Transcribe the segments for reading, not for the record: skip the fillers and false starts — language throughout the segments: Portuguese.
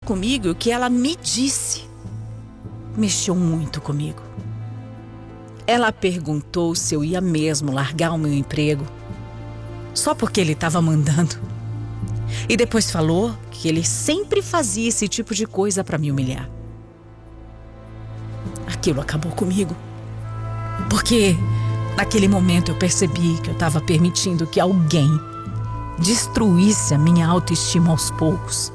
comigo e o que ela me disse mexeu muito comigo. Ela perguntou se eu ia mesmo largar o meu emprego só porque ele estava mandando. E depois falou que ele sempre fazia esse tipo de coisa para me humilhar. Aquilo acabou comigo. Porque naquele momento eu percebi que eu estava permitindo que alguém destruísse a minha autoestima aos poucos.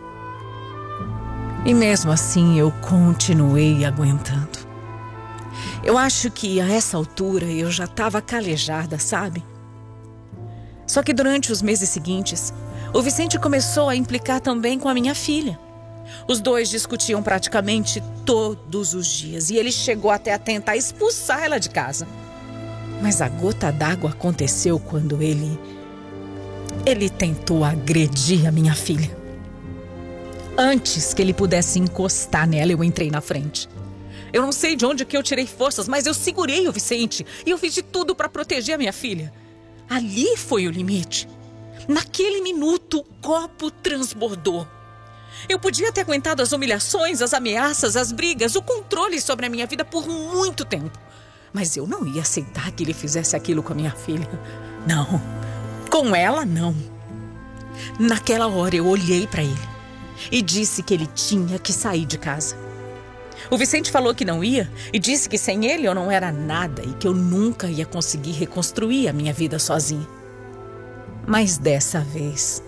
E mesmo assim eu continuei aguentando. Eu acho que a essa altura eu já estava calejada, sabe? Só que durante os meses seguintes, o Vicente começou a implicar também com a minha filha. Os dois discutiam praticamente todos os dias e ele chegou até a tentar expulsar ela de casa. Mas a gota d'água aconteceu quando ele tentou agredir a minha filha. Antes que ele pudesse encostar nela, eu entrei na frente. Eu não sei de onde que eu tirei forças, mas eu segurei o Vicente e eu fiz de tudo para proteger a minha filha. Ali foi o limite. Naquele minuto, o copo transbordou. Eu podia ter aguentado as humilhações, as ameaças, as brigas, o controle sobre a minha vida por muito tempo. Mas eu não ia aceitar que ele fizesse aquilo com a minha filha. Não. Com ela, não. Naquela hora, eu olhei para ele e disse que ele tinha que sair de casa. O Vicente falou que não ia e disse que sem ele eu não era nada e que eu nunca ia conseguir reconstruir a minha vida sozinha. Mas dessa vez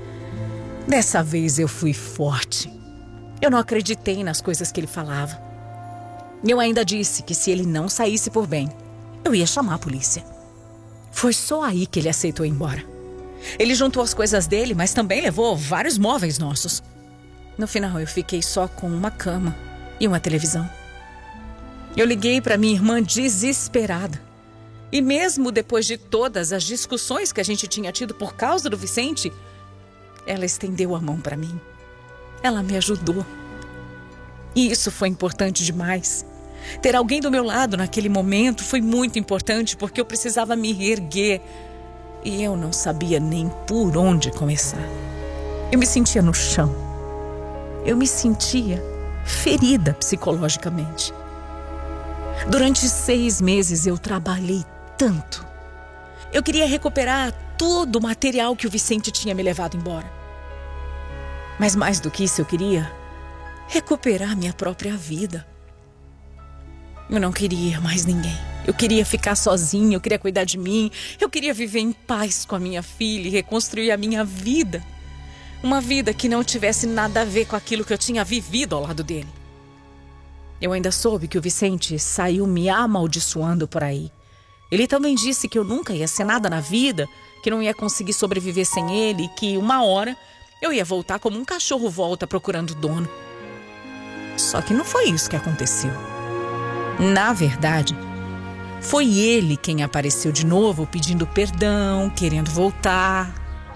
eu fui forte. Eu não acreditei nas coisas que ele falava. Eu ainda disse que se ele não saísse por bem, eu ia chamar a polícia. Foi só aí que ele aceitou ir embora. Ele juntou as coisas dele, mas também levou vários móveis nossos. No final, eu fiquei só com uma cama e uma televisão. Eu liguei para minha irmã desesperada. E mesmo depois de todas as discussões que a gente tinha tido por causa do Vicente, ela estendeu a mão para mim. Ela me ajudou. E isso foi importante demais. Ter alguém do meu lado naquele momento foi muito importante porque eu precisava me reerguer. E eu não sabia nem por onde começar. Eu me sentia no chão. Eu me sentia ferida psicologicamente. Durante 6 meses eu trabalhei tanto. Eu queria recuperar todo o material que o Vicente tinha me levado embora. Mas mais do que isso, eu queria recuperar minha própria vida. Eu não queria mais ninguém. Eu queria ficar sozinha, eu queria cuidar de mim. Eu queria viver em paz com a minha filha e reconstruir a minha vida. Uma vida que não tivesse nada a ver com aquilo que eu tinha vivido ao lado dele. Eu ainda soube que o Vicente saiu me amaldiçoando por aí. Ele também disse que eu nunca ia ser nada na vida, que não ia conseguir sobreviver sem ele e que uma hora eu ia voltar como um cachorro volta procurando dono. Só que não foi isso que aconteceu. Na verdade, foi ele quem apareceu de novo pedindo perdão, querendo voltar.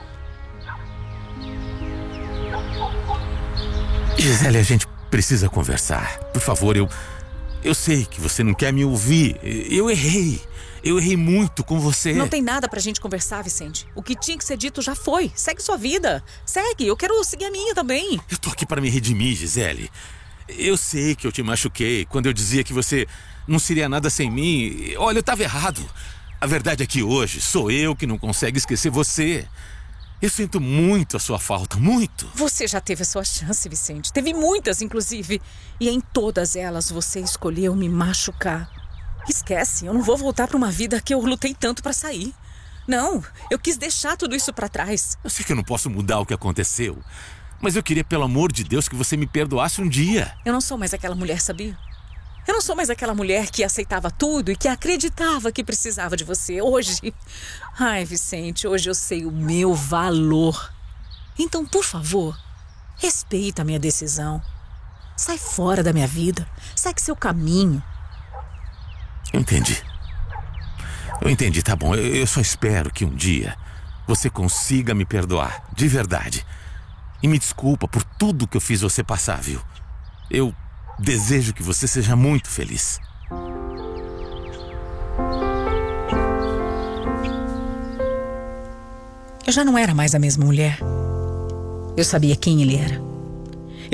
Gisele, a gente precisa conversar. Por favor, eu sei que você não quer me ouvir. Eu errei muito com você. Não tem nada pra gente conversar, Vicente. O que tinha que ser dito já foi. Segue sua vida. Segue, eu quero seguir a minha também. Eu tô aqui para me redimir, Gisele. Eu sei que eu te machuquei quando eu dizia que você não seria nada sem mim. Olha, eu tava errado. A verdade é que hoje sou eu que não consegue esquecer você. Eu sinto muito a sua falta, muito. Você já teve a sua chance, Vicente. Teve muitas, inclusive. E em todas elas você escolheu me machucar. Esquece, eu não vou voltar pra uma vida que eu lutei tanto pra sair. Não, eu quis deixar tudo isso pra trás. Eu sei que eu não posso mudar o que aconteceu, mas eu queria, pelo amor de Deus, que você me perdoasse um dia. Eu não sou mais aquela mulher, sabia? Eu não sou mais aquela mulher que aceitava tudo e que acreditava que precisava de você. Hoje... Ai, Vicente, hoje eu sei o meu valor. Então, por favor, respeita a minha decisão. Sai fora da minha vida. Segue seu caminho. Eu entendi, tá bom. Eu só espero que um dia você consiga me perdoar, de verdade. E me desculpa por tudo que eu fiz você passar, viu? Eu desejo que você seja muito feliz. Eu já não era mais a mesma mulher. Eu sabia quem ele era.